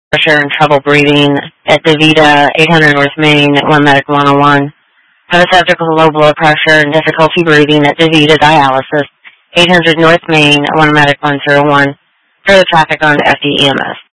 pressure and trouble breathing at DaVita, 800 North Main, 1 Medic 101. Have a subject with low blood pressure and difficulty breathing at DaVita Dialysis, 800 North Main, 1 Medic 101. Further traffic on FDEMS.